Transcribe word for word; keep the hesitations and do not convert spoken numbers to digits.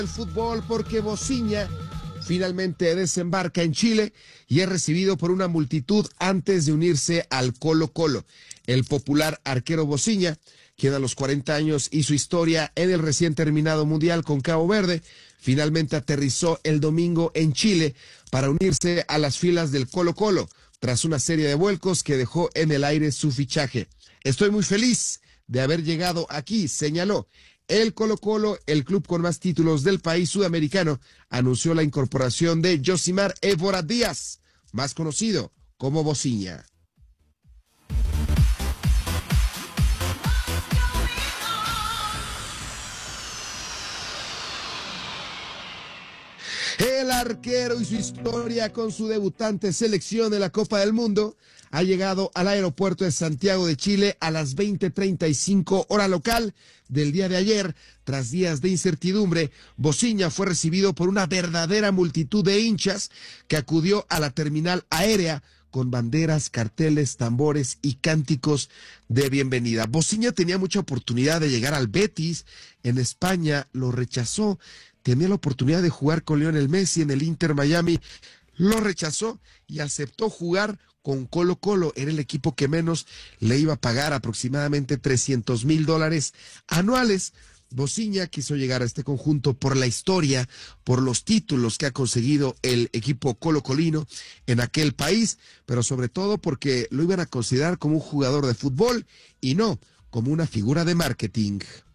el fútbol porque Bociña finalmente desembarca en Chile y es recibido por una multitud antes de unirse al Colo-Colo. El popular arquero Bociña, quien a los cuarenta años hizo historia en el recién terminado Mundial con Cabo Verde, finalmente aterrizó el domingo en Chile para unirse a las filas del Colo-Colo, tras una serie de vuelcos que dejó en el aire su fichaje. Estoy muy feliz de haber llegado aquí, señaló. El Colo-Colo, el club con más títulos del país sudamericano, anunció la incorporación de Josimar Évora Díaz, más conocido como Bociña. El arquero y su historia con su debutante selección de la Copa del Mundo ha llegado al aeropuerto de Santiago de Chile a las veinte treinta y cinco hora local del día de ayer. Tras días de incertidumbre, Bociña fue recibido por una verdadera multitud de hinchas que acudió a la terminal aérea con banderas, carteles, tambores y cánticos de bienvenida. Bociña tenía mucha oportunidad de llegar al Betis, en España lo rechazó. Tenía la oportunidad de jugar con Lionel Messi en el Inter Miami, lo rechazó y aceptó jugar con Colo-Colo. Era el equipo que menos le iba a pagar, aproximadamente trescientos mil dólares anuales. Bociña quiso llegar a este conjunto por la historia, por los títulos que ha conseguido el equipo colocolino en aquel país, pero sobre todo porque lo iban a considerar como un jugador de fútbol y no como una figura de marketing.